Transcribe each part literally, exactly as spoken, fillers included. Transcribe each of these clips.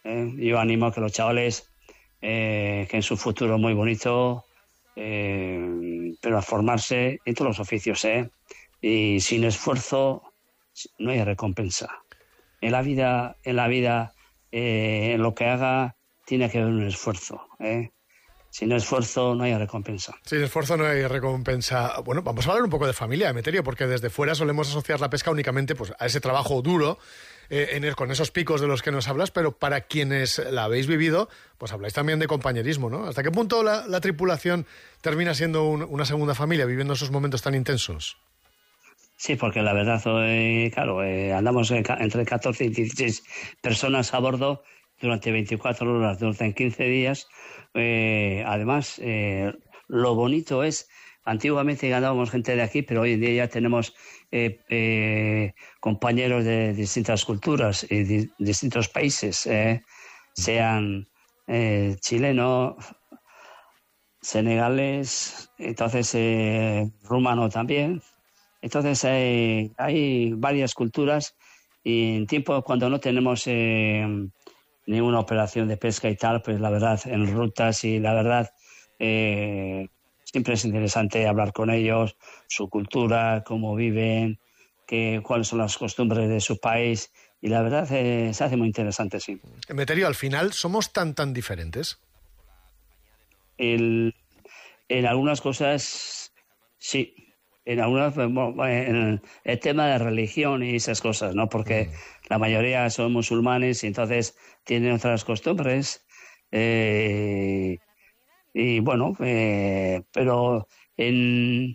¿eh? Yo animo a que los chavales, eh, que en su futuro muy bonito, eh, pero a formarse en todos los oficios, ¿eh? Y sin esfuerzo no hay recompensa. En la vida, en la vida, eh, en lo que haga, tiene que haber un esfuerzo, ¿eh? Sin esfuerzo no hay recompensa. Sin esfuerzo no hay recompensa. Bueno, vamos a hablar un poco de familia, Emeterio, porque desde fuera solemos asociar la pesca únicamente pues, a ese trabajo duro, eh, en el, con esos picos de los que nos hablas, pero para quienes la habéis vivido, pues habláis también de compañerismo, ¿no? ¿Hasta qué punto la, la tripulación termina siendo un, una segunda familia, viviendo esos momentos tan intensos? Sí, porque la verdad, eh, claro, eh, andamos entre catorce y dieciséis personas a bordo durante veinticuatro horas, durante quince días. Eh, además, eh, lo bonito es, antiguamente ganábamos gente de aquí, pero hoy en día ya tenemos eh, eh, compañeros de distintas culturas y de distintos países, eh, sean eh, chilenos, senegales, entonces eh, rumano también. Entonces eh, hay varias culturas y en tiempo cuando no tenemos eh, ninguna operación de pesca y tal, pues la verdad, en rutas y la verdad, eh, siempre es interesante hablar con ellos, su cultura, cómo viven, qué, cuáles son las costumbres de su país y la verdad eh, se hace muy interesante, sí. Emeterio, al final, ¿somos tan, tan diferentes? El, en algunas cosas, sí. En algunas, en el tema de religión y esas cosas, ¿no? Porque mm. la mayoría son musulmanes y entonces tienen otras costumbres. Eh, y bueno, eh, pero en,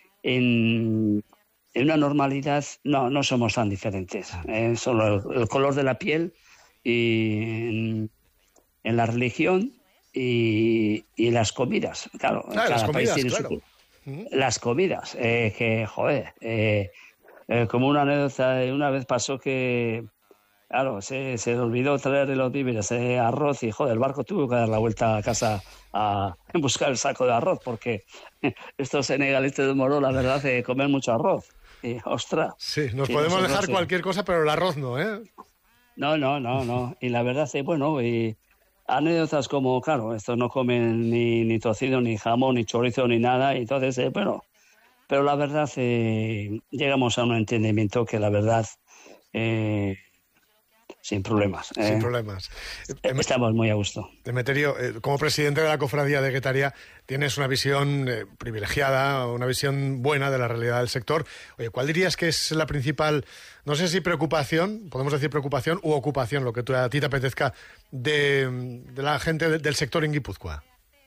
en, en una normalidad no, no somos tan diferentes. Eh, solo el, el color de la piel y en, en la religión y, y las comidas. Claro, ah, cada las comidas, país tiene claro. su... Las comidas, eh, que, joder, eh, eh, como una anécdota, una vez pasó que, claro, se, se olvidó traer los víveres, eh, arroz, y, joder, el barco tuvo que dar la vuelta a casa a buscar el saco de arroz, porque estos senegaleses de Moró, la verdad, eh, comen mucho arroz. Y, ostras. Sí, nos sí, podemos dejar sí. cualquier cosa, pero el arroz no, ¿eh? No, no, no, no. Y la verdad, eh, bueno, y... anécdotas como, claro, estos no comen ni, ni tocino, ni jamón, ni chorizo, ni nada, y entonces, eh, bueno, pero la verdad, eh, llegamos a un entendimiento que la verdad, eh, sin problemas. Eh, sin problemas. Estamos muy a gusto. Emeterio, eh, como presidente de la Cofradía de Guetaria, tienes una visión eh, privilegiada, una visión buena de la realidad del sector. Oye, ¿cuál dirías que es la principal, no sé si preocupación, podemos decir preocupación, u ocupación, lo que tú, a ti te apetezca, de, de la gente de, del sector en Guipúzcoa?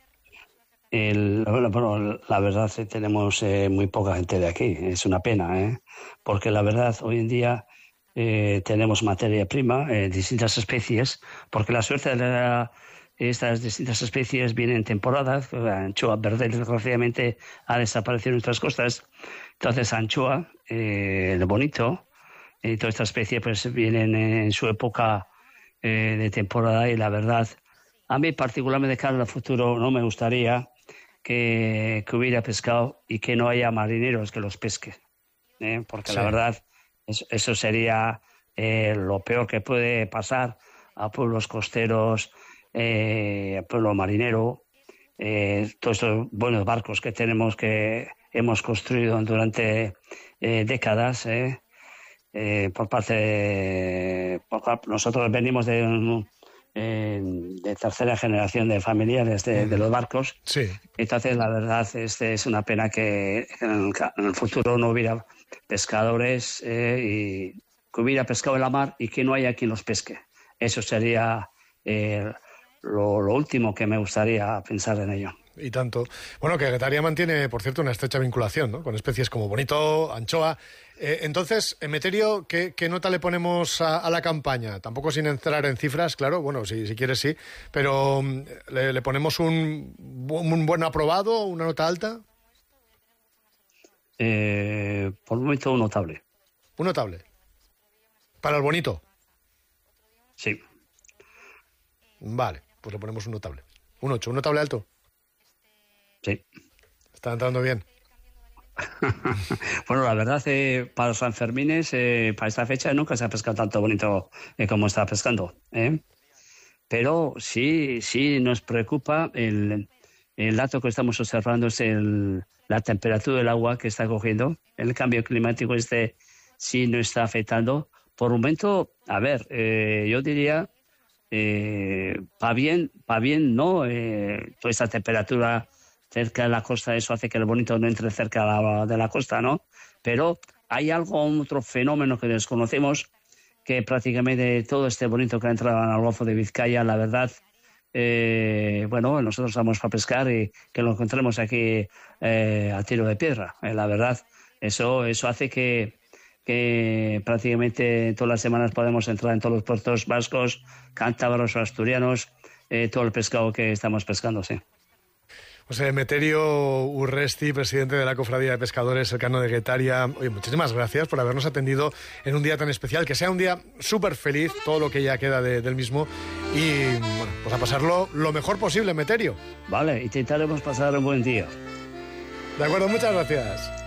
El, bueno, la verdad es que tenemos eh, muy poca gente de aquí, es una pena, ¿eh? Porque la verdad, hoy en día eh, tenemos materia prima, eh, distintas especies, porque la suerte de la, estas distintas especies vienen en temporadas. La anchoa verde, desgraciadamente, ha desaparecido en nuestras costas. Entonces, anchoa, eh, el bonito, y toda esta especie pues vienen en su época eh, de temporada, y la verdad, a mí particularmente de cara al futuro no me gustaría que, que hubiera pescado y que no haya marineros que los pesquen, ¿eh? Porque sí. La verdad, eso, eso sería eh, lo peor que puede pasar a pueblos costeros, eh, a pueblo marinero, eh, todos estos buenos barcos que tenemos, que hemos construido durante eh, décadas, eh, eh, por parte de, por, nosotros venimos de un, eh, de tercera generación de familiares de, de los barcos. Sí. Entonces, la verdad, este es una pena que en el, en el futuro no hubiera pescadores eh, y que hubiera pescado en la mar y que no haya quien los pesque. Eso sería eh, lo, lo último que me gustaría pensar en ello. Y tanto. Bueno, que Guetaria mantiene, por cierto, una estrecha vinculación, ¿no?, con especies como bonito, anchoa. Eh, entonces, Emeterio, ¿qué, ¿qué nota le ponemos a, a la campaña? Tampoco sin entrar en cifras, claro, bueno, si, si quieres sí, pero ¿le, le ponemos un, un buen aprobado, una nota alta? Eh, por un momento, un notable. ¿Un notable? ¿Para el bonito? Sí. Vale, pues le ponemos un notable. Un ocho, ¿un notable alto? Sí. ¿Está entrando bien? Bueno, la verdad, eh, para los Sanfermines, eh, para esta fecha nunca se ha pescado tanto bonito eh, como está pescando, ¿eh? pero sí, sí nos preocupa el, el dato que estamos observando es el, la temperatura del agua que está cogiendo. El cambio climático este sí nos está afectando. Por un momento, a ver, eh, yo diría, eh, para bien, para bien, ¿no? Eh, toda esta temperatura cerca de la costa, eso hace que el bonito no entre cerca de la, de la costa, ¿no? Pero hay algo, otro fenómeno que desconocemos, que prácticamente todo este bonito que ha entrado en el Golfo de Vizcaya, la verdad, eh, bueno, nosotros vamos para pescar y que lo encontremos aquí eh, a tiro de piedra, eh, la verdad. Eso, eso hace que, que prácticamente todas las semanas podemos entrar en todos los puertos vascos, cántabros o asturianos, eh, todo el pescado que estamos pescando, sí. José Emeterio Urresti, presidente de la Cofradía de Pescadores Elcano de Guetaria. Oye, muchísimas gracias por habernos atendido en un día tan especial. Que sea un día súper feliz, todo lo que ya queda de, del mismo. Y bueno, pues a pasarlo lo mejor posible, Emeterio. Vale, intentaremos pasar un buen día. De acuerdo, muchas gracias.